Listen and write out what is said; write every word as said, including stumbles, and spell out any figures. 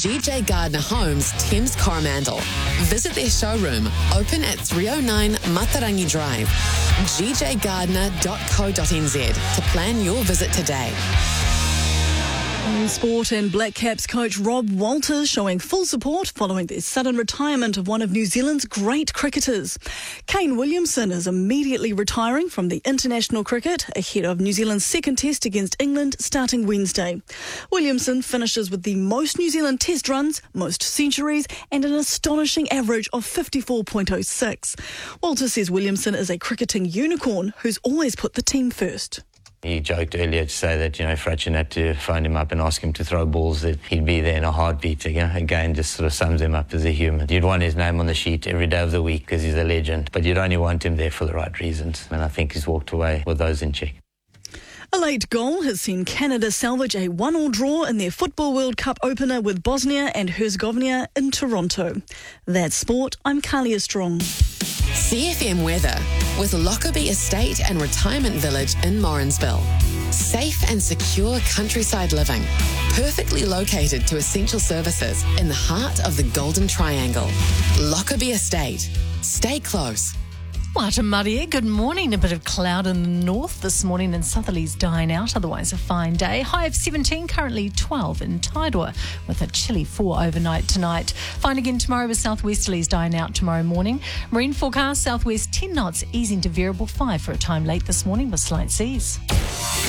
G J Gardner Homes, Thames Coromandel. Visit their showroom, open at three oh nine Matarangi Drive, g j gardner dot co dot n z to plan your visit today. In sport, and Black Caps coach Rob Walters showing full support following the sudden retirement of one of New Zealand's great cricketers. Kane Williamson is immediately retiring from the international cricket ahead of New Zealand's second test against England starting Wednesday. Williamson finishes with the most New Zealand test runs, most centuries and an astonishing average of fifty-four point oh six. Walters says Williamson is a cricketing unicorn who's always put the team first. He joked earlier to say that, you know, if Ratchin had to phone him up and ask him to throw balls, that he'd be there in a heartbeat. You know, again, just sort of sums him up as a human. You'd want his name on the sheet every day of the week because he's a legend, but you'd only want him there for the right reasons. And I think he's walked away with those in check. A late goal has seen Canada salvage a one-all draw in their Football World Cup opener with Bosnia and Herzegovina in Toronto. That's sport. I'm Kalia Strong. C F M weather with Lockerbie Estate and Retirement Village in Morrinsville. Safe and secure countryside living, perfectly located to essential services in the heart of the Golden Triangle. Lockerbie Estate. Stay close. Wata Maria, good morning. A bit of cloud in the north this morning and southerlies dying out, otherwise a fine day. High of seventeen, currently twelve in Tairua with a chilly four overnight tonight. Fine again tomorrow with southwesterlies dying out tomorrow morning. Marine forecast, southwest ten knots easing to variable five for a time late this morning with slight seas.